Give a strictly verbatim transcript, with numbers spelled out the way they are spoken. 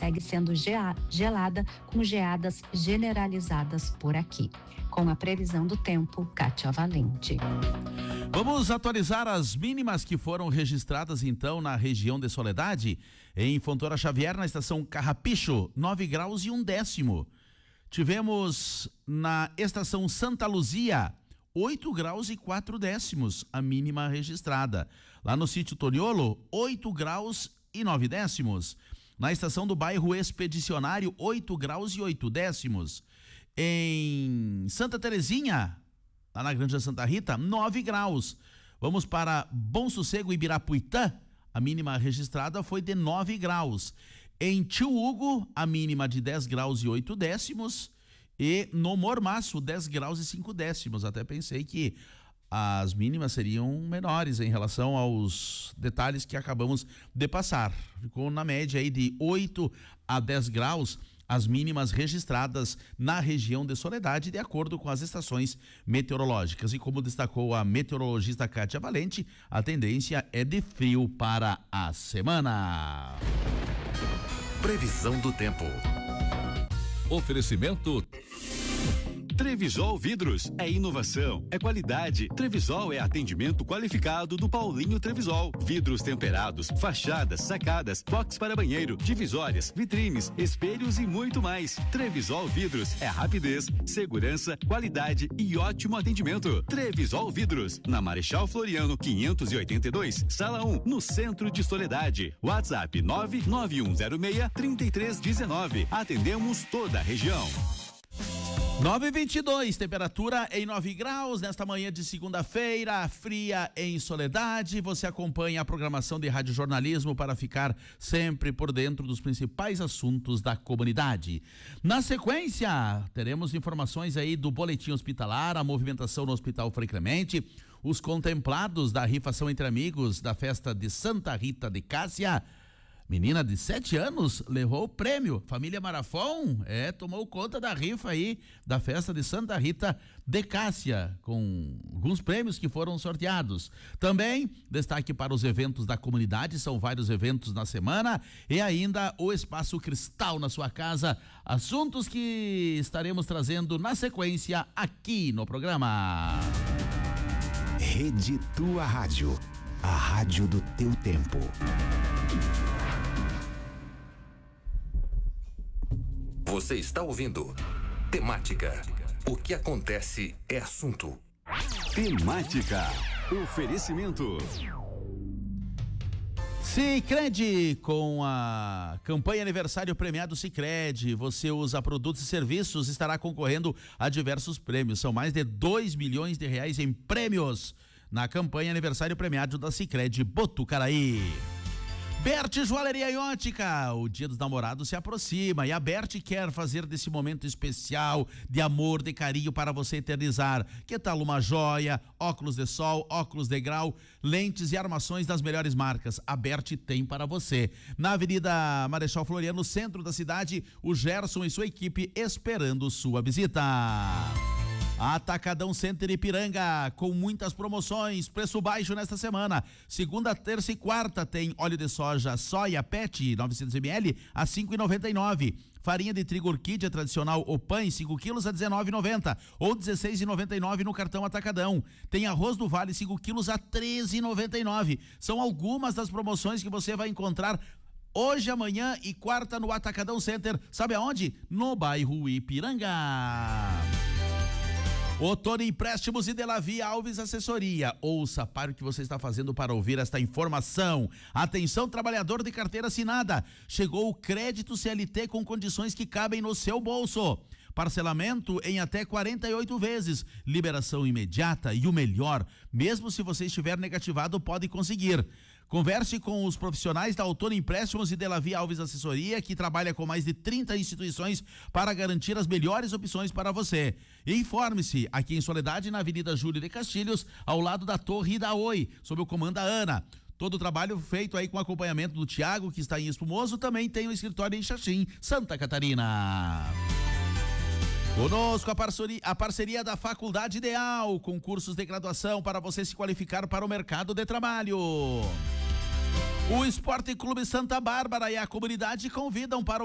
segue sendo gelada, com geadas generalizadas por aqui. Com a previsão do tempo, Kátia Valente. Vamos atualizar as mínimas que foram registradas então na região de Soledade. Em Fontoura Xavier, na estação Carrapicho, nove graus e um décimo. Tivemos na estação Santa Luzia, oito graus e quatro décimos, a mínima registrada. Lá no sítio Toniolo, oito graus e nove décimos. Na estação do bairro Expedicionário, oito graus e oito décimos. Em Santa Terezinha, lá na Granja Santa Rita, nove graus. Vamos para Bom Sossego e Ibirapuitã, a mínima registrada foi de nove graus. Em Tio Hugo, a mínima de dez graus e oito décimos. E no Mormaço, dez graus e cinco décimos. Até pensei que as mínimas seriam menores em relação aos detalhes que acabamos de passar. Ficou na média aí de oito a dez graus as mínimas registradas na região de Soledade, de acordo com as estações meteorológicas. E como destacou a meteorologista Kátia Valente, a tendência é de frio para a semana. Previsão do tempo. Oferecimento Trevisol Vidros, é inovação, é qualidade. Trevisol é atendimento qualificado do Paulinho Trevisol. Vidros temperados, fachadas, sacadas, box para banheiro, divisórias, vitrines, espelhos e muito mais. Trevisol Vidros é rapidez, segurança, qualidade e ótimo atendimento. Trevisol Vidros, na Marechal Floriano quinhentos e oitenta e dois, sala um, no centro de Soledade. WhatsApp nove nove um zero seis, três três um nove. Atendemos toda a região. nove e vinte e dois, temperatura em nove graus, nesta manhã de segunda-feira, fria em Soledade. Você acompanha a programação de Rádio Jornalismo para ficar sempre por dentro dos principais assuntos da comunidade. Na sequência, teremos informações aí do boletim hospitalar, a movimentação no Hospital Frei Clemente, os contemplados da rifação entre amigos da festa de Santa Rita de Cássia. Menina de sete anos levou o prêmio. Família Marafon, é, tomou conta da rifa aí da festa de Santa Rita de Cássia, com alguns prêmios que foram sorteados. Também destaque para os eventos da comunidade, são vários eventos na semana, e ainda o Espaço Cristal na sua casa, assuntos que estaremos trazendo na sequência aqui no programa. Rede Tua Rádio, a rádio do teu tempo. Você está ouvindo Temática. O que acontece é assunto. Temática. Oferecimento. Sicredi, com a campanha aniversário premiado Sicredi, você usa produtos e serviços, estará concorrendo a diversos prêmios. São mais de dois milhões de reais em prêmios na campanha aniversário premiado da Sicredi Botucaraí. Berti Joalheria e Ótica, o Dia dos Namorados se aproxima e a Berti quer fazer desse momento especial de amor, de carinho para você eternizar. Que tal uma joia, óculos de sol, óculos de grau, lentes e armações das melhores marcas? A Berti tem para você. Na Avenida Marechal Floriano, no centro da cidade, o Gerson e sua equipe esperando sua visita. Atacadão Center Ipiranga, com muitas promoções, preço baixo nesta semana. Segunda, terça e quarta tem óleo de soja Soia Pet novecentos mililitros a cinco reais e noventa e nove centavos. Farinha de trigo Orquídea tradicional Opan cinco quilos a dezenove reais e noventa centavos ou dezesseis reais e noventa e nove centavos no cartão Atacadão. Tem arroz do Vale cinco quilos a treze reais e noventa e nove centavos. São algumas das promoções que você vai encontrar hoje, amanhã e quarta no Atacadão Center. Sabe aonde? No bairro Ipiranga. Otoni Empréstimos e Delavia Alves Assessoria. Ouça para o que você está fazendo para ouvir esta informação. Atenção, trabalhador de carteira assinada. Chegou o crédito C L T com condições que cabem no seu bolso. Parcelamento em até quarenta e oito vezes. Liberação imediata e o melhor, mesmo se você estiver negativado, pode conseguir. Converse com os profissionais da Outono Empréstimos e Delavia Alves Assessoria, que trabalha com mais de trinta instituições para garantir as melhores opções para você. Informe-se aqui em Soledade, na Avenida Júlio de Castilhos, ao lado da Torre da Oi, sob o comando da Ana. Todo o trabalho feito aí com acompanhamento do Tiago, que está em Espumoso, também tem um escritório em Xaxim, Santa Catarina. Conosco a parceria, a parceria da Faculdade Ideal, com cursos de graduação para você se qualificar para o mercado de trabalho. O Esporte Clube Santa Bárbara e a comunidade convidam para o